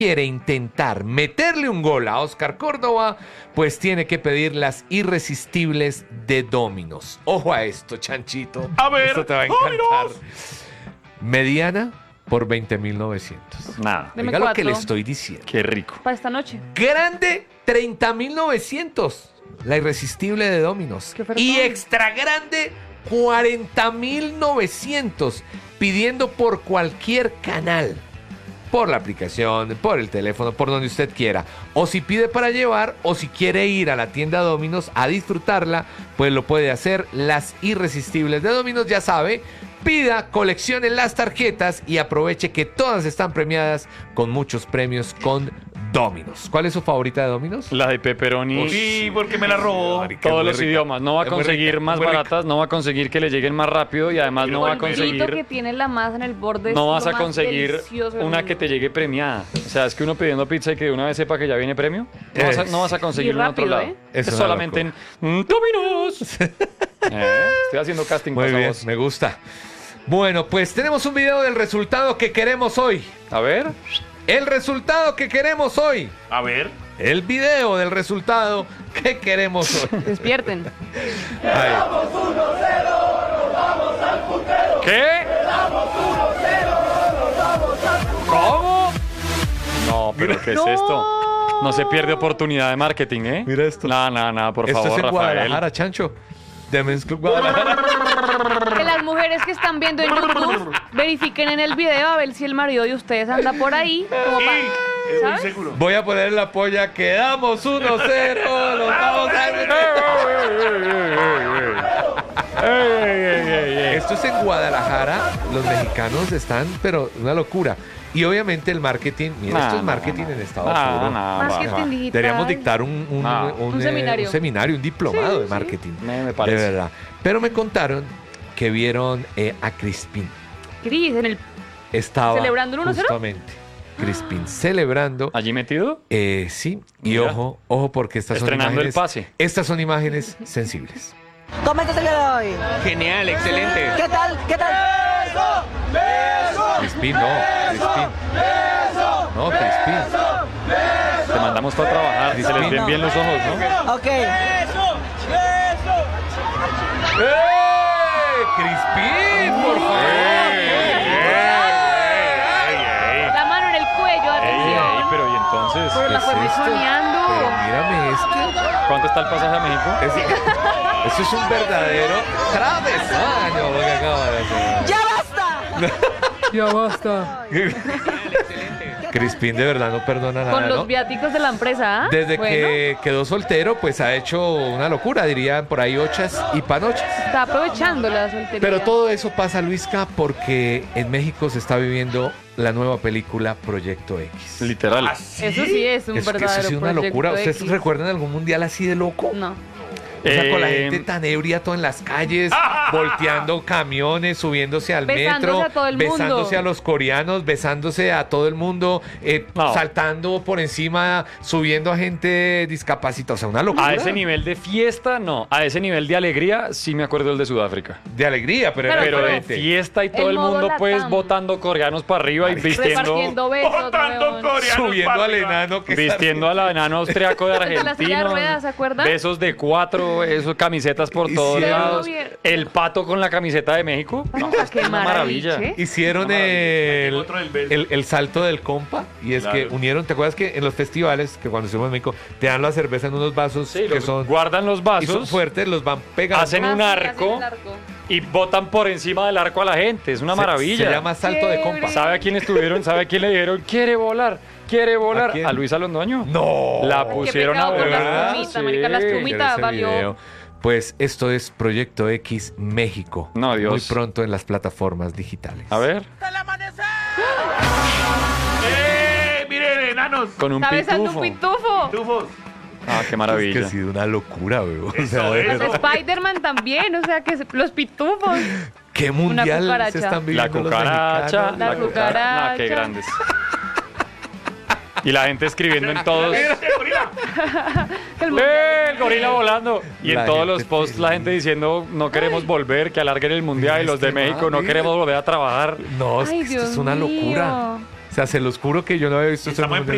quiere intentar meterle un gol a Oscar Córdoba, pues tiene que pedir las irresistibles de Domino's. Ojo a esto, Chanchito. A ver, esto te va a encantar. Domino's. Mediana por 20.900. Nada. Oiga lo que le estoy diciendo. Qué rico. Para esta noche. Grande, 30.900. La irresistible de Domino's. ¿Qué ofertón? Y extra grande, 40.900. Pidiendo por cualquier canal. Por la aplicación, por el teléfono, por donde usted quiera. O si pide para llevar, o si quiere ir a la tienda Domino's a disfrutarla, pues lo puede hacer. Las irresistibles de Domino's, ya sabe. Pida, coleccione las tarjetas y aproveche que todas están premiadas con muchos premios con Domino's. ¿Cuál es su favorita de Domino's? La de pepperoni. Sí, porque me la robó. Todos los idiomas. No va a conseguir más baratas, no va a conseguir que le lleguen más rápido y además no va a El pollito que conseguir... tiene la masa en el borde. No es vas lo a más conseguir delicioso del una mundo. que te llegue premiada. O sea, es que uno pidiendo pizza y que de una vez sepa que ya viene premio. No vas a conseguirlo Y en otro rápido, lado. ¿eh? Es Es una solamente en Domino's. Estoy haciendo casting Muy para bien, vos. me gusta. Bueno, pues tenemos un video del resultado que queremos hoy. A ver. El resultado que queremos hoy. A ver. El video del resultado que queremos hoy. Despierten. Ay. ¿Qué? ¿Cómo? No, pero ¿qué es No. esto? No se pierde oportunidad de marketing, ¿eh? Mira esto. No, por Esto favor, es en Rafael. Guadalajara, Chancho. De Men's Club Guadalajara. Que las mujeres que están viendo en YouTube verifiquen en el video a ver si el marido de ustedes anda por ahí. Como Sí, para, es muy ¿sabes? seguro. Voy a poner la polla. Quedamos 1-0. Nos vamos a... Esto es en Guadalajara. Los mexicanos están, pero una locura. Y obviamente el marketing. Mira, esto es marketing en estado puro. Marketing digital. Deberíamos dictar Un seminario. un seminario, un diplomado Sí, de sí. marketing. Me parece. De verdad. Pero me contaron que vieron a Crispín. Cris, en el... Estaba ¿Celebrando el 1-0? justamente Crispín celebrando. ¿Allí metido? Sí. Y Mira. ojo, porque estas son Estrenando el imágenes. pase. Estas son imágenes sensibles. ¿Cómo estás el día de hoy? Genial, excelente. ¿Qué tal? ¿Qué tal? Crispín, no. Crispín. No, Crispín. Te mandamos para trabajar. Se les ven bien los ojos, ¿no? Ok. Crispín, por favor. La mano en el cuello, atención. Pero ¿y entonces? Pero la ¿Qué fue es esto? mechoneando. Pero mírame esto. ¿Cuánto está el pasaje a México? Eso es un verdadero travesaño lo que acaba de hacer. ¡Ya basta! Crispín de verdad no perdona nada, Con los ¿no? viáticos de la empresa, ¿ah? Desde Bueno, que quedó soltero, pues ha hecho una locura, dirían por ahí ochas y panochas. está aprovechando la soltería. Pero todo eso pasa, Luisca, porque en México se está viviendo la nueva película Proyecto X. Literal. Eso sí es un Es que eso verdadero ha sido una Proyecto locura. ¿Ustedes X. recuerdan algún mundial así de loco? No. O sea, con la gente tan ebria, todo en las calles, volteando camiones, subiéndose al Besándose metro, a todo el mundo. besándose a los coreanos, besándose a todo el mundo, No. saltando por encima, subiendo a gente discapacitada. O sea, una locura. A ese nivel de fiesta, no. A ese nivel de alegría, sí me acuerdo el de Sudáfrica. De alegría, pero era Pero de diferente. fiesta y todo El el modo mundo, pues, Latam. botando coreanos para arriba y vistiendo, Repartiendo besos, Botando weón. coreanos Subiendo para al arriba. enano que está vistiendo a la enano austriaco de De la silla de Argentina. ruedas, ¿se acuerdan? Besos de 4, esos camisetas por todos Hicieron- lados. Bien. El pato con la camiseta de México. No, Ah, es qué una maravilla. maravilla. Hicieron Una maravilla. el, Otro del beso. el salto del compa y es que Claro. unieron, ¿te acuerdas que en los festivales, que cuando estuvimos en México, te dan la cerveza en unos vasos Sí, que los son, guardan los y son vasos fuertes, los van pegando? Hacen un sí, arco. hacen el arco. y botan por encima del arco a la gente. Es una maravilla. Se llama salto de compa. Chévere. ¿Sabe a quién estuvieron? ¿Sabe a quién le dijeron? Quiere volar. Quiere volar. ¿A quién? A Luisa Londoño. No. La Qué pusieron a pecado con las volar. plumitas, marica, las Sí. plumitas. Quiero ese valió. video. Pues esto es Proyecto X México. No, Dios. Muy pronto en las plataformas digitales. A ver. ¡Miren, enanos! Con un Está besando pitufo. un pitufo. Tufos. Ah, qué Es que maravilla. ha sido una locura, weón. O sea, Eso, de eso. verdad. Spider-Man también, o sea, que los pitufos. ¿Qué mundial cucaracha. se están La viviendo los cucaracha. mexicanos? La cucaracha. Nah, qué cucaracha. grandes. Y la gente escribiendo en todos. El El gorila volando! Y La en todos gente los posts la gente feliz. diciendo no queremos volver, que alarguen el mundial y los de Este México no mami. queremos volver a trabajar. No, es que Ay, esto Dios es una mío. locura. O sea, se los juro que yo no había visto esto en Estamos un en mundial.